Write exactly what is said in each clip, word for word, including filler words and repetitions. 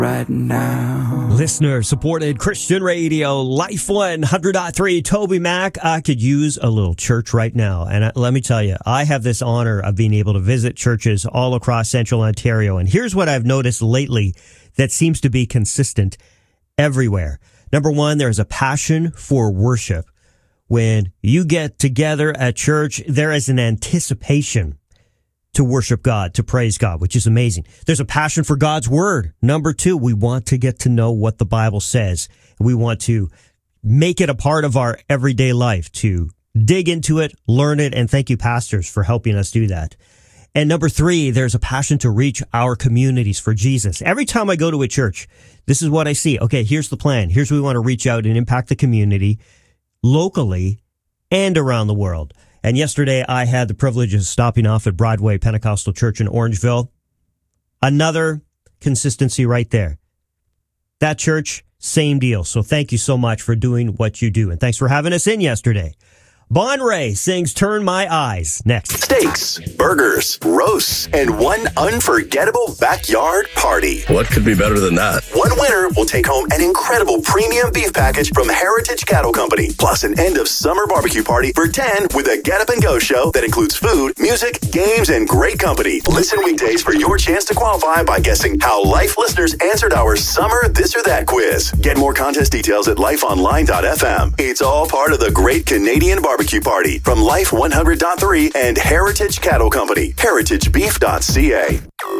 right now. Listener-supported Christian radio, Life one hundred point three, Toby Mac. I could use a little church right now. And I, let me tell you, I have this honor of being able to visit churches all across central Ontario. And here's what I've noticed lately that seems to be consistent everywhere. Number one, there's a passion for worship. When you get together at church, there is an anticipation to worship God, to praise God, which is amazing. There's a passion for God's word. Number two, we want to get to know what the Bible says. We want to make it a part of our everyday life, to dig into it, learn it, and thank you, pastors, for helping us do that. And number three, there's a passion to reach our communities for Jesus. Every time I go to a church, this is what I see. Okay, here's the plan. Here's where we want to reach out and impact the community locally and around the world. And yesterday, I had the privilege of stopping off at Broadway Pentecostal Church in Orangeville. Another consistency right there. That church, same deal. So thank you so much for doing what you do. And thanks for having us in yesterday. Bon Ray sings Turn My Eyes next. Steaks, burgers, roasts, and one unforgettable backyard party. What could be better than that? One winner will take home an incredible premium beef package from Heritage Cattle Company, plus an end-of-summer barbecue party for ten with a Get Up and Go show that includes food, music, games, and great company. Listen weekdays for your chance to qualify by guessing how Life listeners answered our Summer This or That quiz. Get more contest details at life online dot f m. It's all part of the Great Canadian Barbecue Party from Life one hundred point three and Heritage Cattle Company, heritage beef dot c a.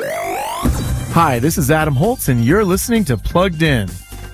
Hi, this is Adam Holtz, and you're listening to Plugged In.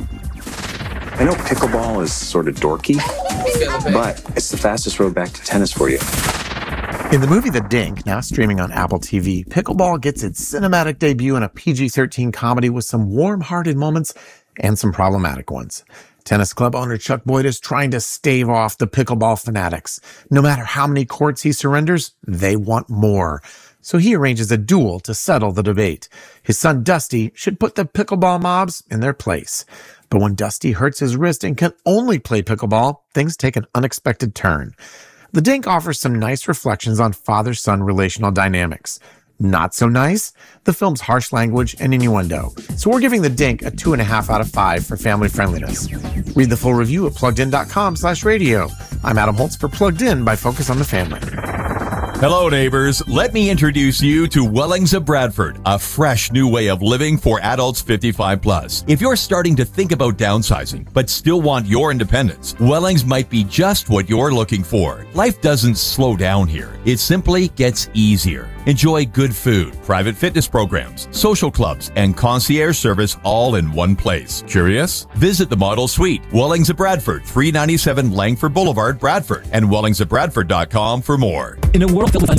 I know pickleball is sort of dorky, but it's the fastest road back to tennis for you. In the movie The Dink, now streaming on Apple T V, pickleball gets its cinematic debut in a P G thirteen comedy with some warm-hearted moments and some problematic ones. Tennis club owner Chuck Boyd is trying to stave off the pickleball fanatics. No matter how many courts he surrenders, they want more. So he arranges a duel to settle the debate. His son Dusty should put the pickleball mobs in their place. But when Dusty hurts his wrist and can only play pickleball, things take an unexpected turn. The Dink offers some nice reflections on father-son relational dynamics. Not so nice? The film's harsh language and innuendo. So we're giving The Dink a two and a half out of five for family friendliness. Read the full review at pluggedin.com slash radio. I'm Adam Holtz for Plugged In by Focus on the Family. Hello, neighbors. Let me introduce you to Wellings of Bradford, a fresh new way of living for adults fifty-five plus. If you're starting to think about downsizing, but still want your independence, Wellings might be just what you're looking for. Life doesn't slow down here. It simply gets easier. Enjoy good food, private fitness programs, social clubs, and concierge service all in one place. Curious? Visit the Model Suite, Wellings of Bradford, three ninety-seven Langford Boulevard, Bradford, and wellings of bradford dot com for more. In a world filled with